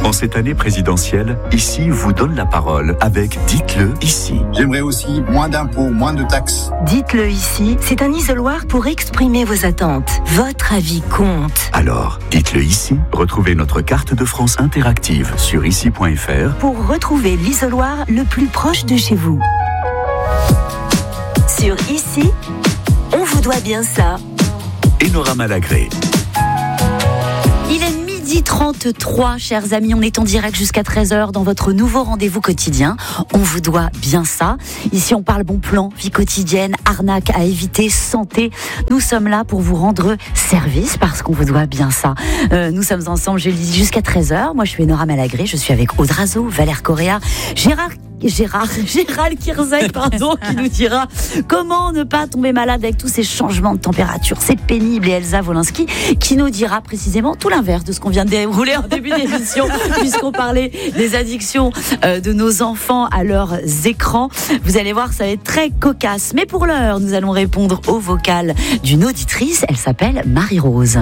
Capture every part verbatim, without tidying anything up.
En cette année présidentielle, Ici vous donne la parole avec Dites-le ici. J'aimerais aussi moins d'impôts, moins de taxes. Dites-le ici, c'est un isoloir pour exprimer vos attentes. Votre avis compte. Alors, dites-le ici. Retrouvez notre carte de France interactive sur ici point f r pour retrouver l'isoloir le plus proche de chez vous. Sur Ici, on vous doit bien ça. Enora Malagré. Il est midi trente-trois, chers amis, on est en direct jusqu'à treize heures dans votre nouveau rendez-vous quotidien. On vous doit bien ça. Ici, on parle bon plan, vie quotidienne, arnaque à éviter, santé. Nous sommes là pour vous rendre service parce qu'on vous doit bien ça. Euh, nous sommes ensemble, je le dis, jusqu'à treize heures. Moi, je suis Enora Malagré, je suis avec Aude Razo, Valère Correa, Gérard Gérard, Gérald Kirzek, pardon, qui nous dira comment ne pas tomber malade avec tous ces changements de température. C'est pénible. Et Elsa Wolinski, qui nous dira précisément tout l'inverse de ce qu'on vient de dérouler en début d'émission, puisqu'on parlait des addictions euh, de nos enfants à leurs écrans. Vous allez voir, ça va être très cocasse. Mais pour l'heure, nous allons répondre au vocal d'une auditrice. Elle s'appelle Marie-Rose.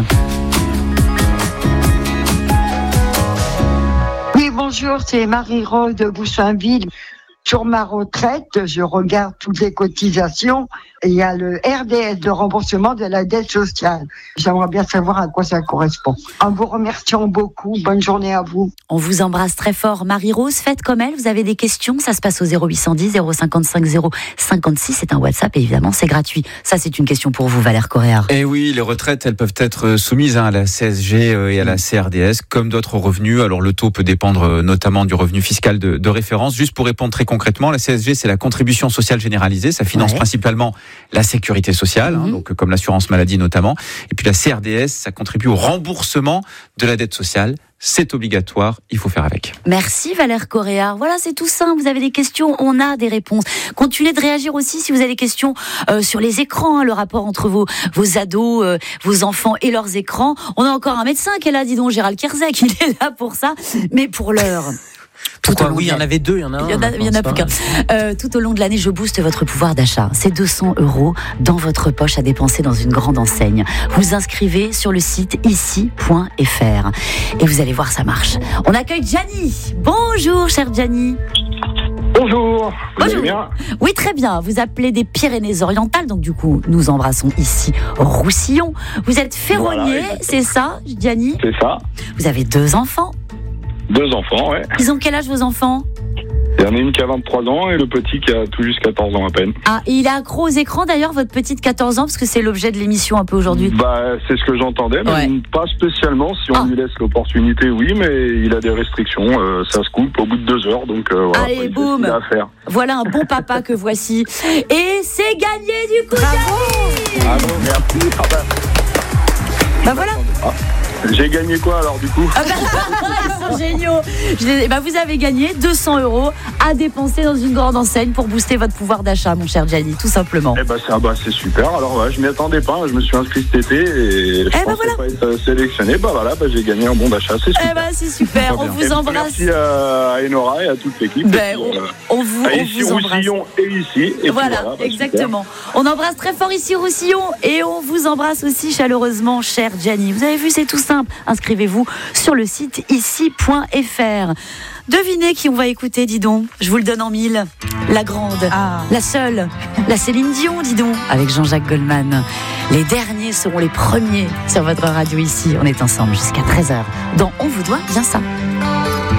Oui, bonjour, c'est Marie-Rose de Boussainville. Sur ma retraite, je regarde toutes les cotisations et il y a le R D S, le remboursement de la dette sociale. J'aimerais bien savoir à quoi ça correspond. En vous remerciant beaucoup, bonne journée à vous. On vous embrasse très fort, Marie-Rose. Faites comme elle, vous avez des questions, ça se passe au zéro huit cent dix zéro cinquante-cinq zéro cinquante-six. C'est un WhatsApp et évidemment, c'est gratuit. Ça, c'est une question pour vous, Valère Correa. Et oui, les retraites, elles peuvent être soumises hein, à la C S G et à la C R D S, comme d'autres revenus. Alors, le taux peut dépendre notamment du revenu fiscal de, de référence. Juste pour répondre très concrètement, la C S G, c'est la contribution sociale généralisée. Ça finance ouais. principalement la sécurité sociale, mmh. hein, donc comme l'assurance maladie notamment. Et puis la C R D S, ça contribue au remboursement de la dette sociale. C'est obligatoire, il faut faire avec. Merci Valère Correa. Voilà, c'est tout simple. Vous avez des questions, on a des réponses. Continuez de réagir aussi si vous avez des questions euh, sur les écrans, hein, le rapport entre vos, vos ados, euh, vos enfants et leurs écrans. On a encore un médecin qui est là, dis donc, Gérald Kirzek, il est là pour ça. Mais pour l'heure... Pourquoi oui, il y en avait deux, il y en a un. Il y en a, il y en a plus qu'un. Euh, tout au long de l'année, je booste votre pouvoir d'achat. C'est deux cents euros dans votre poche à dépenser dans une grande enseigne. Vous inscrivez sur le site ici point f r et vous allez voir, ça marche. On accueille Gianni. Bonjour, cher Gianni. Bonjour. Vous Bonjour. allez bien ? Oui, très bien. Vous appelez des Pyrénées-Orientales, donc du coup, nous embrassons ici Roussillon. Vous êtes ferronnier, voilà, c'est ça, Gianni ? C'est ça. Vous avez deux enfants ? Deux enfants, ouais. Ils ont quel âge, vos enfants ? Il y en a une qui a vingt-trois ans et le petit qui a tout juste quatorze ans à peine. Ah, et il est accro aux écrans d'ailleurs, votre petite quatorze ans, parce que c'est l'objet de l'émission un peu aujourd'hui. Bah, c'est ce que j'entendais, mais ouais. pas spécialement. Si on ah. lui laisse l'opportunité, oui, mais il a des restrictions. Euh, ça se coupe au bout de deux heures, donc euh, voilà. Allez, boum. À faire. Voilà un bon papa que voici. Et c'est gagné du coup. Bravo. Bravo, merci. Ah bah. bah voilà. Ah. J'ai gagné quoi alors du coup ? Ah bah, ils sont géniaux. Je, bah, vous avez gagné deux cents euros à dépenser dans une grande enseigne pour booster votre pouvoir d'achat, mon cher Gianni, tout simplement. Eh bah, ça, bah c'est super. Alors ouais, je m'y attendais pas. Je me suis inscrit cet été et je eh pensais bah, voilà. pas être sélectionné. Bah voilà, bah, j'ai gagné un bon d'achat. C'est super. Eh bah, c'est super. On vous embrasse. Merci à Enora et à toute l'équipe. Ben, puis, on, euh, on vous, on ici, vous embrasse. Roussillon et ici. Et voilà, voilà bah, exactement. Super. On embrasse très fort ici Roussillon et on vous embrasse aussi chaleureusement, cher Gianni. Vous avez vu, c'est tout simple. Inscrivez-vous sur le site ici point f r. Devinez qui on va écouter, dis donc. Je vous le donne en mille. La grande, ah. la seule, la Céline Dion, dis donc, avec Jean-Jacques Goldman. Les derniers seront les premiers sur votre radio ici. On est ensemble jusqu'à treize heures. Dans On vous doit bien ça.